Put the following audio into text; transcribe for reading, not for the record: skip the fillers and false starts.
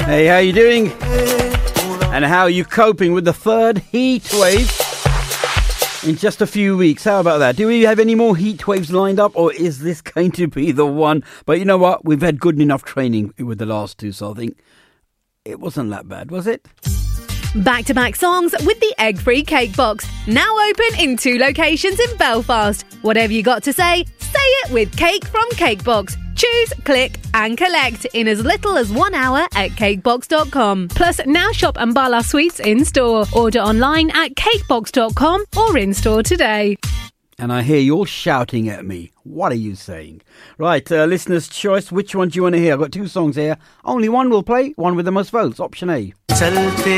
Hey, how you doing? And how are you coping with the third heat wave in just a few weeks? How about that? Do we have any more heat waves lined up, or is this going to be the one? But you know what? We've had good enough training with the last two, so I think it wasn't that bad, was it? Back-to-back songs with the egg-free cake box. Now open in 2 locations in Belfast. Whatever you got to say it with Cake from Cakebox. Choose, click and collect in as little as 1 hour at cakebox.com. Plus, now shop Ambala Sweets in-store. Order online at cakebox.com or in-store today. And I hear you all shouting at me. What are you saying? Right, listener's choice. Which one do you want to hear? I've got 2 songs here. Only one will play. One with the most votes. Option A.